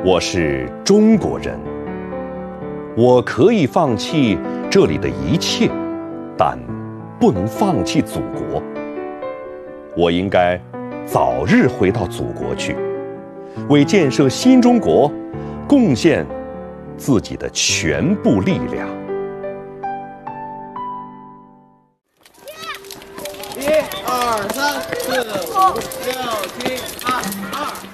我是中国人，我可以放弃这里的一切，但不能放弃祖国。我应该早日回到祖国去，为建设新中国贡献自己的全部力量。 1、2、3、4、5、6、7、8、2。